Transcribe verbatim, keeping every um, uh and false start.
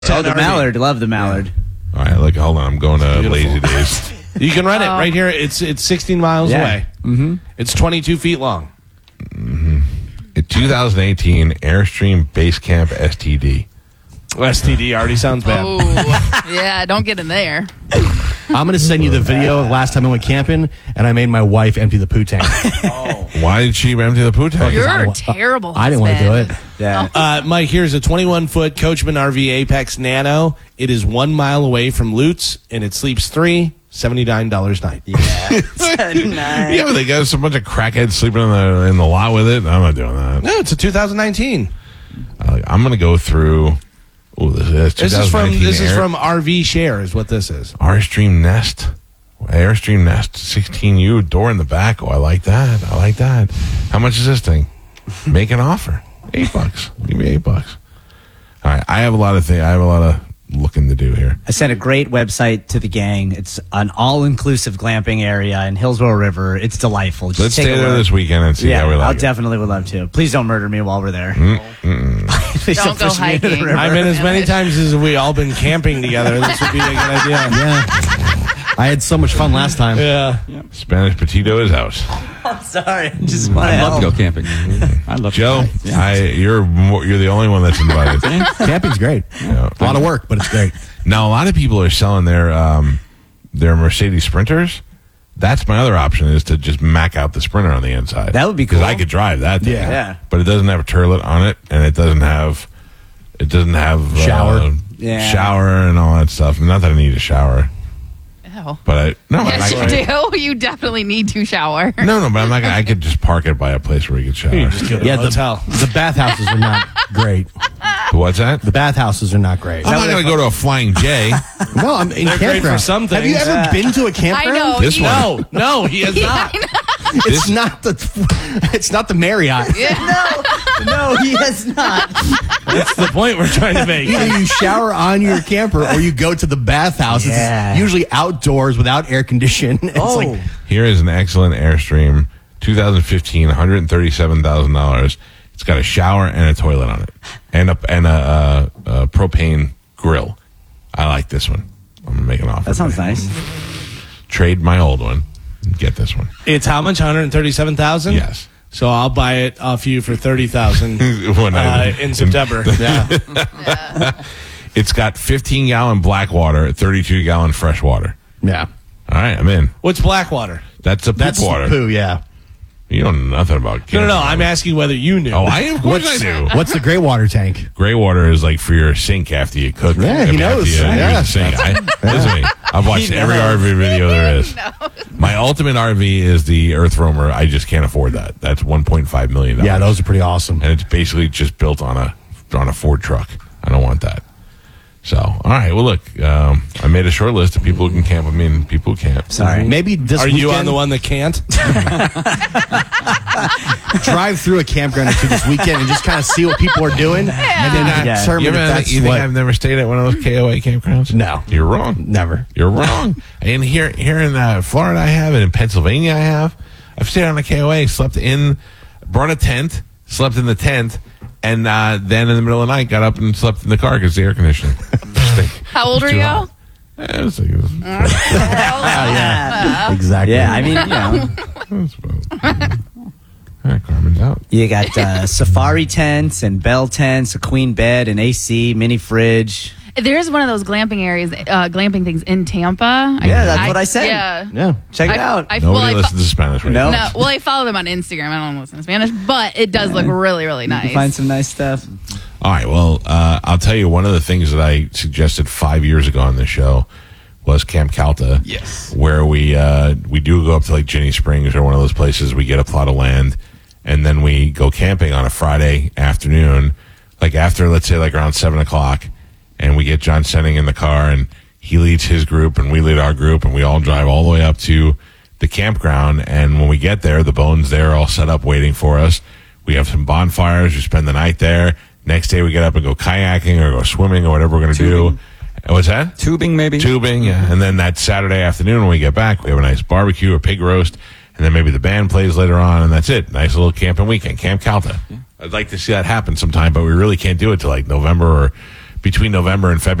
Oh, the Mallard. Love the Mallard. Yeah. All right, look, hold on. I'm going to Beautiful. Lazy Days. You can rent it right here. It's it's sixteen miles yeah. away. Mm-hmm. It's twenty-two feet long. Mm-hmm. In twenty eighteen, Airstream Basecamp S T D. S T D already sounds bad. Oh, yeah, don't get in there. I'm going to send you the video of last time I went camping, and I made my wife empty the poo tank. Oh. Why did she empty the poo tank? You're I, a terrible I didn't want to do it. Yeah. Uh, Mike, here's a twenty-one foot Coachman R V Apex Nano. It is one mile away from Lutz, and it sleeps three, seventy-nine dollars a night. Yeah. seventy-nine. Yeah, but they got a bunch of crackheads sleeping in the in the lot with it. I'm not doing that. No, it's a two thousand nineteen. Uh, I'm going to go through. Oh, this is This is from this Air, is from R V Share, is what this is. Airstream Nest, Airstream Nest sixteen U, door in the back. Oh, I like that. I like that. How much is this thing? Make an offer. Eight bucks. Give me eight bucks. All right, I have a lot of things. I have a lot of looking to do here. I sent a great website to the gang. It's an all-inclusive glamping area in Hillsborough River. It's delightful. Just Let's take stay a there look. this weekend and see yeah, how we like I'll it. definitely would love to. Please don't murder me while we're there. Mm-mm. Please Don't go push me into the hiking. river. I've been as many times as we all been camping together. This would be a good idea. Yeah. I had so much fun last time. Yeah. Spanish Petito is out. I'm sorry. I just want to I'd love help. to go camping. I love Joe, to go. Yeah. I, you're more, you're the only one that's invited. Camping's great. Yeah. A lot of work, but it's great. Now, a lot of people are selling their um, their Mercedes Sprinters. That's my other option, is to just mack out the Sprinter on the inside. That would be because cool. I could drive that thing. Yeah. Yeah. But it doesn't have a turlet on it, and it doesn't have it doesn't have Shower. uh, Yeah. shower and all that stuff. Not that I need a shower, Ew. but I no, Yes, I, you do. You definitely need to shower. no, no. But I'm not. Gonna, I could just park it by a place where you could shower. You just go to Yeah, a hotel. the, the bathhouses are not great. What's that? The bathhouses are not great. I'm not going to go to a Flying J. No, I'm in They're great campground. for some Have you things. ever been to a I campground? know. This you- one. No, no, he has not. It's This- not the it's not the Marriott. No, he has not. That's the point we're trying to make. Either you shower on your camper or you go to the bathhouse. Yeah. It's usually outdoors without air condition. It's Oh. like Here is an excellent Airstream, twenty fifteen, one hundred thirty-seven thousand dollars. It's got a shower and a toilet on it, and a and a, uh, a propane grill. I like this one. I'm gonna make an offer. That sounds nice. Trade my old one. And get this one. It's how much? one hundred thirty-seven thousand. Yes. So I'll buy it off you for thirty thousand When I- uh, in September. yeah, It's got fifteen gallon black water, thirty-two gallon fresh water. yeah. All right, I'm in. What's Blackwater? That's a poop That's water. poo. Yeah. You don't know nothing about. No, no, no. camping. I'm asking whether you knew. Oh, I of course I do. What's the gray water tank? Gray water is like for your sink after you cook. Yeah, I he mean, after knows. you, uh, Yeah. use the sink. I, listen to me. I've watched He every knows. R V video there is. My ultimate R V is the Earth Roamer. I just can't afford that. That's one point five million dollars. Yeah, those are pretty awesome. and it's basically just built on a on a Ford truck. I don't want that. So, all right. Well, look, um, I made a short list of people who can camp with me and people who can't. Sorry. Maybe this Are weekend, you on the one that can't? drive through a campground or two this weekend and just kind of see what people are doing, and then Yeah. determine You, if ever, that's you think what. I've never stayed at one of those K O A campgrounds? No. You're wrong. Never. You're wrong. And here, here in uh, Florida, I have, and in Pennsylvania, I have. I've stayed on a K O A, slept in, brought a tent, slept in the tent, and uh, then in the middle of the night, got up and slept in the car because the air conditioning. How old are Too you? hot. Eh, it was like- it was- Yeah, exactly. Yeah, I mean, you know, That's about- All right, Carmen's out. you got uh, safari tents and bell tents, a queen bed, an A C, mini fridge. There's one of those glamping areas, uh, glamping things in Tampa. Yeah, that's what I said. Yeah. Yeah. Check it I, out. I, well, Nobody I, listens to Spanish right No. now. no, well, I follow them on Instagram. I don't listen to Spanish, but it does look really, really You nice. can find some nice stuff. All right. Well, uh, I'll tell you one of the things that I suggested five years ago on this show was Camp Calta. Yes. Where we uh, we do go up to like Ginny Springs or one of those places. We get a plot of land, and then we go camping on a Friday afternoon, like after let's say like around seven o'clock, and we get John Senning in the car, and he leads his group, and we lead our group, and we all drive all the way up to the campground. And when we get there, the bones there all set up waiting for us. We have some bonfires. We spend the night there. Next day, we get up and go kayaking or go swimming or whatever we're going to do. What's that? Tubing, maybe? Tubing, yeah. And then that Saturday afternoon when we get back, we have a nice barbecue or pig roast, and then maybe the band plays later on, and that's it. Nice little camping weekend, Camp Calta. I'd like to see that happen sometime, but we really can't do it till like November or between November and February.